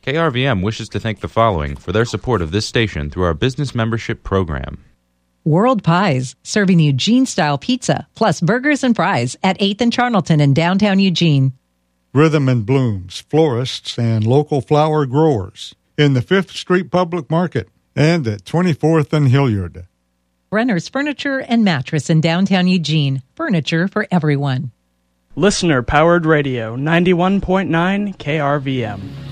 KRVM wishes to thank the following for their support of this station through our business membership program. World Pies, serving Eugene-style pizza, plus burgers and fries at 8th and Charnelton in downtown Eugene. Rhythm and Blooms, florists and local flower growers in the 5th Street Public Market and at 24th and Hilliard. Brenner's Furniture and Mattress in downtown Eugene. Furniture for everyone. Listener-powered radio, 91.9 KRVM.